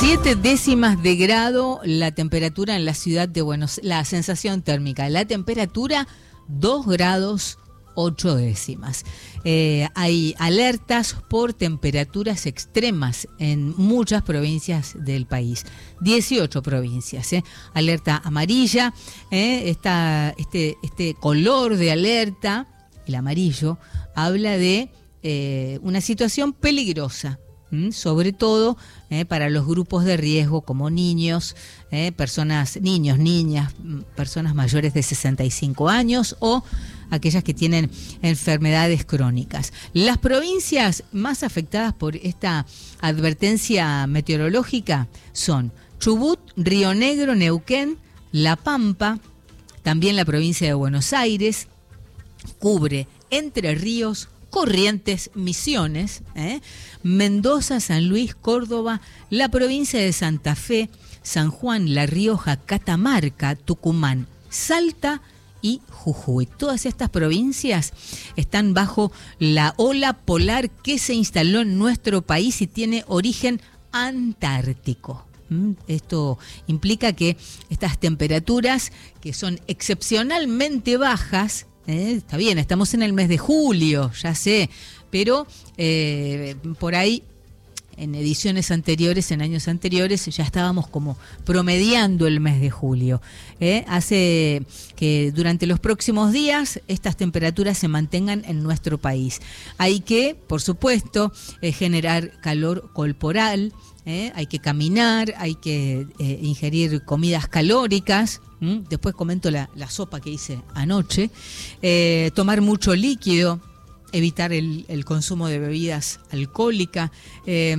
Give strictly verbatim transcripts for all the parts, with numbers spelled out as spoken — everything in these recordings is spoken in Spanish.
Siete décimas de grado la temperatura en la ciudad de Buenos Aires, la sensación térmica, la temperatura dos grados ocho décimas. Eh, hay alertas por temperaturas extremas en muchas provincias del país, dieciocho provincias, eh. Alerta amarilla, eh, esta, este, este color de alerta, el amarillo, habla de eh, una situación peligrosa. Sobre todo eh, para los grupos de riesgo como niños, eh, personas, niños, niñas, personas mayores de sesenta y cinco años o aquellas que tienen enfermedades crónicas. Las provincias más afectadas por esta advertencia meteorológica son Chubut, Río Negro, Neuquén, La Pampa, también la provincia de Buenos Aires, cubre Entre Ríos, Corrientes, Misiones, ¿eh? Mendoza, San Luis, Córdoba, la provincia de Santa Fe, San Juan, La Rioja, Catamarca, Tucumán, Salta y Jujuy. Todas estas provincias están bajo la ola polar que se instaló en nuestro país y tiene origen antártico. Esto implica que estas temperaturas, que son excepcionalmente bajas, Eh, está bien, estamos en el mes de julio, ya sé, pero eh, por ahí en ediciones anteriores, en años anteriores, ya estábamos como promediando el mes de julio. Eh, hace que durante los próximos días estas temperaturas se mantengan en nuestro país. Hay que, por supuesto, eh, generar calor corporal. Eh, hay que caminar, hay que eh, ingerir comidas calóricas. ¿Mm? Después comento la, la sopa que hice anoche. Eh, tomar mucho líquido, evitar el, el consumo de bebidas alcohólicas. Eh,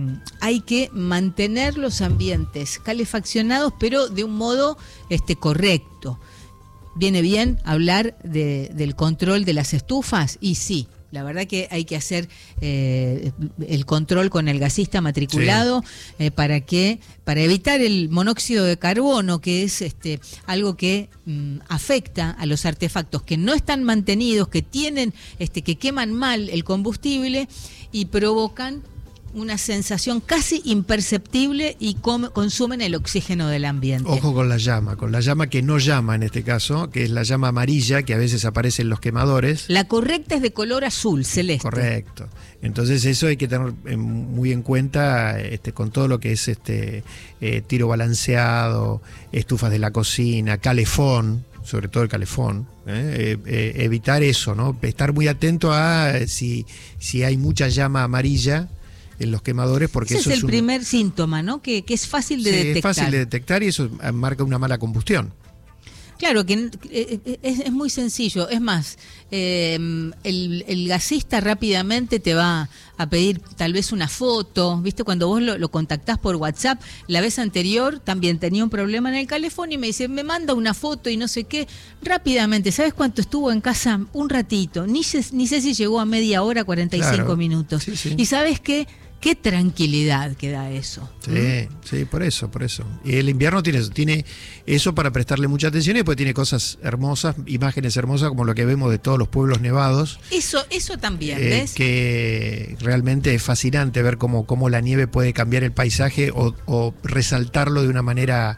hay que mantener los ambientes calefaccionados, pero de un modo este, correcto. ¿Viene bien hablar de, del control de las estufas? Y sí. La verdad que hay que hacer eh, el control con el gasista matriculado, sí. eh, para que para evitar el monóxido de carbono, que es este algo que mm, afecta a los artefactos que no están mantenidos, que tienen este que queman mal el combustible y provocan una sensación casi imperceptible y com- consumen el oxígeno del ambiente. Ojo con la llama, con la llama que no llama en este caso, que es la llama amarilla que a veces aparece en los quemadores. La correcta es de color azul, celeste. Correcto. Entonces eso hay que tener muy en cuenta este, con todo lo que es este eh, tiro balanceado, estufas de la cocina, calefón, sobre todo el calefón, ¿eh? Eh, eh, evitar eso, ¿no? Estar muy atento a eh, si, si hay mucha llama amarilla en los quemadores, porque ese eso es el es un... primer síntoma, ¿no? Que, que es fácil de sí, detectar. Es fácil de detectar y eso marca una mala combustión. Claro, que es, es muy sencillo. Es más, eh, el, el gasista rápidamente te va a pedir tal vez una foto. ¿Viste? Cuando vos lo, lo contactás por WhatsApp, la vez anterior también tenía un problema en el calefón y me dice, me manda una foto y no sé qué. Rápidamente, ¿sabes cuánto estuvo en casa? Un ratito. Ni sé, ni sé si llegó a media hora, cuarenta y cinco claro. minutos. Sí, sí. ¿Y sabes qué? Qué tranquilidad que da eso. Sí, ¿Mm? sí, por eso, por eso. Y el invierno tiene eso, tiene eso para prestarle mucha atención y después tiene cosas hermosas, imágenes hermosas como lo que vemos de todos los pueblos nevados. Eso, eso también, eh, ¿ves? Que realmente es fascinante ver cómo, cómo la nieve puede cambiar el paisaje o, o resaltarlo de una manera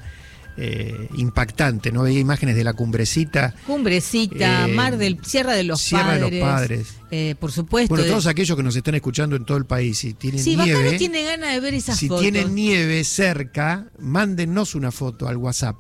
eh, impactante, ¿no? Veía imágenes de la Cumbrecita. Cumbrecita, eh, Mar del Sierra de los Sierra Padres. de los Padres. Eh, por supuesto. Bueno, de... todos aquellos que nos están escuchando en todo el país, si tienen sí, nieve, Bacano tiene ganas de ver esas si fotos. tienen nieve cerca, mándennos una foto al WhatsApp.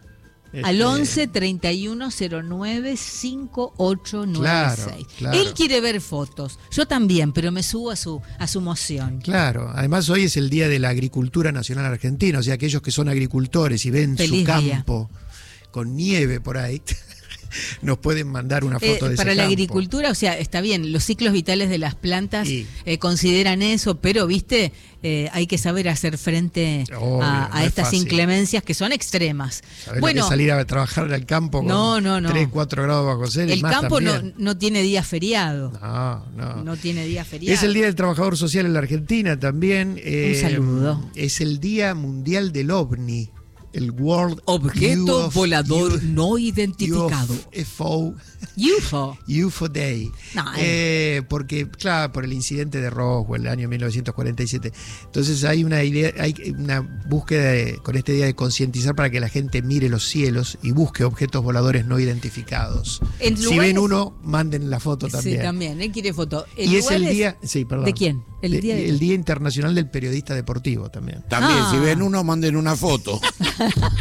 Al este... once, treinta y uno, cero nueve, cincuenta y ocho noventa y seis. Claro, claro. Él quiere ver fotos. Yo también, pero me subo a su, a su moción. Claro, además hoy es el Día de la Agricultura Nacional Argentina, o sea, aquellos que son agricultores y ven Feliz su día. campo con nieve por ahí, nos pueden mandar una foto Eh, de ese para la campo. agricultura, o sea, está bien, los ciclos vitales de las plantas Y- eh, consideran eso, pero, viste, eh, hay que saber hacer frente Obvio, a, a no es estas fácil. inclemencias que son extremas. ¿Sabés Bueno, lo que es salir a trabajar al campo con No, no, no. tres, cuatro grados bajo cero? y el más campo no, también? no tiene día feriado. No, no. No tiene día feriado. Es el Día del Trabajador Social en la Argentina también. eh, saludo. Es el Día Mundial del OVNI. el World Objeto U F O volador no identificado. U F O U F O. U F O Day. No, eh, porque, claro, por el incidente de Roswell, el año mil novecientos cuarenta y siete. Entonces hay una idea, hay una búsqueda de, con esta idea de concientizar para que la gente mire los cielos y busque objetos voladores no identificados. En si lugares- ven uno, manden la foto también. Sí, también, él quiere foto. En Y es el lugares- día, sí, perdón. ¿De quién? El De- día de- el Día Internacional del Periodista Deportivo también. También, Ah. si ven uno, manden una foto.